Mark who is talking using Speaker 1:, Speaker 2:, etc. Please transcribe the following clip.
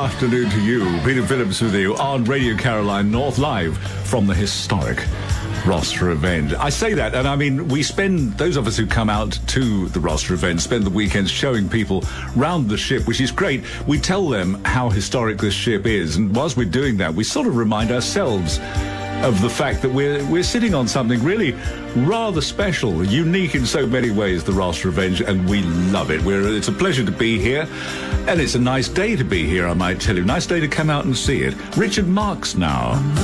Speaker 1: afternoon to you. Peter Phillips with you on Radio Caroline North, live from the historic Ross Revenge. I say that, and I mean, those of us who come out to the Ross Revenge spend the weekends showing people round the ship, which is great. We tell them how historic this ship is, and whilst we're doing that, we sort of remind ourselves of the fact that we're sitting on something really rather special, unique in so many ways, the Ross Revenge, and we love it. It's a pleasure to be here, and it's a nice day to be here, I might tell you. Nice day to come out and see it. Richard Marx now.